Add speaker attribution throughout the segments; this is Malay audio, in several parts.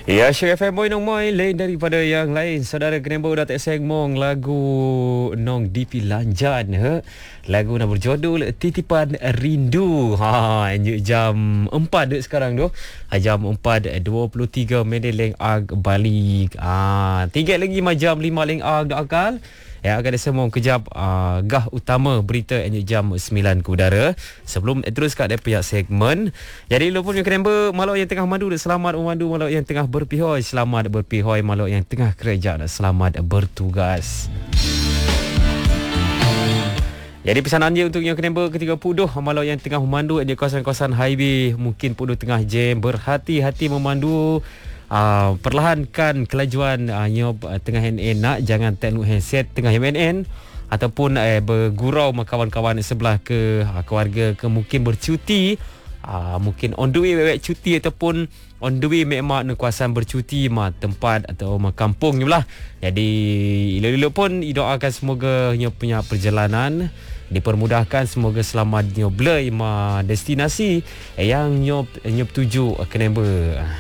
Speaker 1: Ya, Syek FM Boy Nong Moy lain daripada yang lain. Saudara Kenembo dah tak sengmong lagu Nong DP Lanjan. Lagu nak berjudul Titipan Rindu. Jam 4 dek sekarang tu. Jam 4:23 leng ag balik. Tiga lagi jam 5 leng ag dak akal. Yang akan disembung kejap gah utama berita jam 9 ke udara. Sebelum teruskan dari pihak segmen. Jadi lupa punya Kenemba, malok yang tengah mandu selamat memandu, malok yang tengah berpihoi selamat berpihoi, malok yang tengah kerja selamat bertugas. Jadi pesanan dia untuk yang Kenemba ke-30, malok yang tengah memandu di kawasan-kawasan highway, mungkin pun tengah jam, berhati-hati memandu. Perlahankan kelajuan tengah NN nak, jangan teknik handset tengah MNN ataupun bergurau sama kawan-kawan sebelah ke keluarga ke, mungkin bercuti, mungkin on the way cuti ataupun on the way mak nak kawasan bercuti tempat atau kampung ni lah. Jadi ilo-ilo pun doakan semoga punya perjalanan dipermudahkan, semoga selamat blur destinasi yang nyop tuju Kenemba.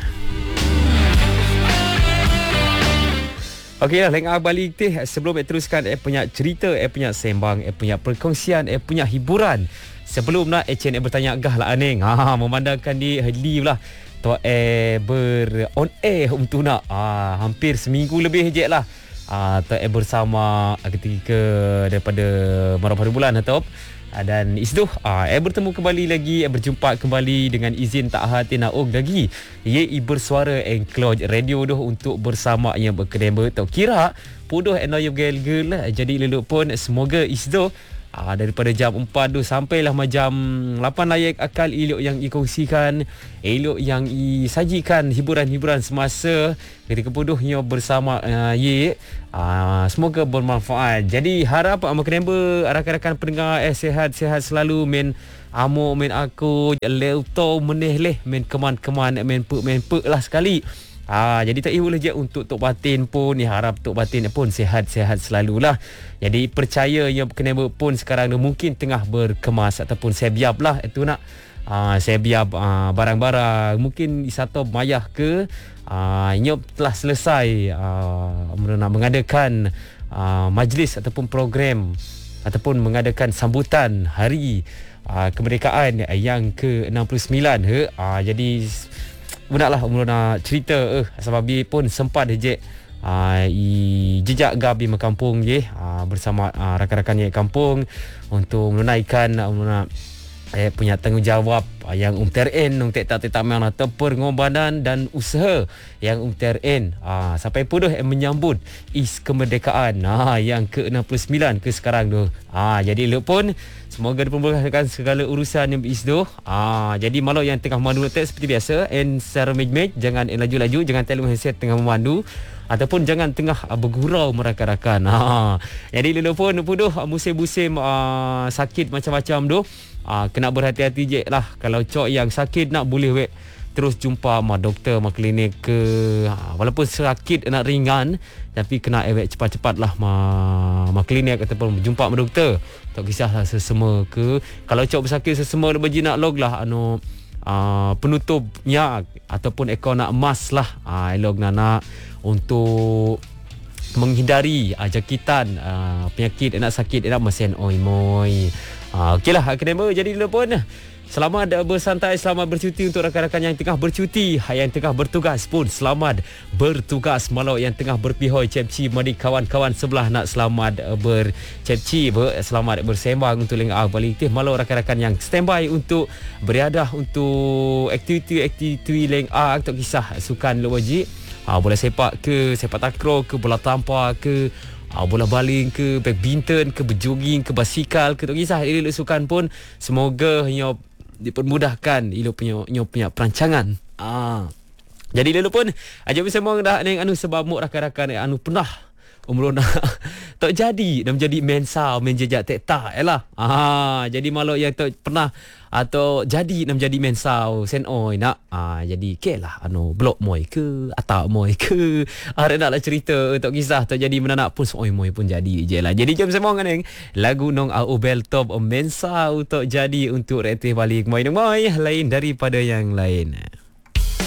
Speaker 1: Okey lah, lengah balik teh sebelum teruskan punya cerita, punya sembang, punya perkongsian, punya hiburan. Sebelum nak bertanya gah lah aneng. Memandangkan di live lah. Tu ber on air untuk nak hampir seminggu lebih je lah. Tu bersama ketika daripada Marah Bulan atau dan isdoh bertemu kembali lagi, berjumpa kembali dengan izin tak hati nak lagi ye bersuara Encloj Radio doh untuk bersama yang berkedemba tau kira pudoh enoy gel lah. Jadi leluk pun semoga isdoh daripada jam 4 tu sampailah jam 8 layak akal elok yang dikongsikan, elok yang disajikan hiburan-hiburan semasa ketika puduhnya bersama semoga bermanfaat. Jadi harap Kenemba rakan-rakan pendengar sihat-sihat selalu, men amo men aku leuto meneh men keman-keman men pek lah sekali. Jadi tak boleh je untuk Tok Batin pun, harap Tok Batin pun sihat-sihat selalulah. Jadi percaya yang Kenemba pun sekarang mungkin tengah berkemas ataupun sebiap lah itu nak sebiap barang-barang, mungkin satu mayah ke nyop telah selesai nak mengadakan majlis ataupun program ataupun mengadakan sambutan hari kemerdekaan yang ke-69. Jadi benarlah nak cerita sebab pun sempat je jejak gabi kampung je bersama rakan-rakannya kampung untuk menunaikan punya tanggungjawab yang UMTRN tak mana atau pengorbanan dan usaha yang UMTRN sampai puduh menyambut is kemerdekaan yang ke-69 ke sekarang tu. Jadi lu pun semoga dipermudahkan segala urusan yang isdoh. Jadi malu yang tengah memandu seperti biasa secara mej jangan laju-laju, jangan telefon handset tengah memandu ataupun jangan tengah bergurau merakan-rakan. Jadi lu pun puduh musim-musim sakit macam-macam tu. Kena berhati-hati je lah. Kalau cok yang sakit nak boleh terus jumpa doktor klinik ke, walaupun sakit nak ringan tapi kena cepat-cepat lah klinik ataupun jumpa doktor. Tak kisahlah sesama ke. Kalau cok bersakit sesama lebih nak log lah penutupnya ataupun ekor nak emas lah elok nak untuk menghindari jangkitan penyakit nak sakit nak mesin moy. Okeylah Kenemba, jadi dulu pun selamat bersantai, selamat bercuti untuk rakan-rakan yang tengah bercuti, yang tengah bertugas pun selamat bertugas, malau yang tengah berpihoi cepci mari kawan-kawan sebelah nak selamat bercepci, selamat bersembang untuk lengah balik teh, malau rakan-rakan yang standby untuk beriadah untuk aktiviti lengah tak kisah sukan lu wajib, bola sepak ke, sepak takraw ke, bola tampar ke, bola baling ke, badminton ke, berjoging ke, basikal ke, tak kisah elok sukan pun semoga dipermudahkan elok punya perancangan. Jadi elok pun aja bersama dah neng sebab muk rakan-rakan pernah umur nak tak jadi dah menjadi mensa menjejak tak elah. Jadi malu yang tak pernah atau jadi nak menjadi mensa senoi nak jadi kelah blok moy ke atak moy ke ada naklah cerita tak kisah tak jadi menanak pun soy moy pun jadi je lah. Jadi jom semua nganeng lagu nong Obel Top mensa untuk jadi untuk retih balik moy lain daripada yang lain.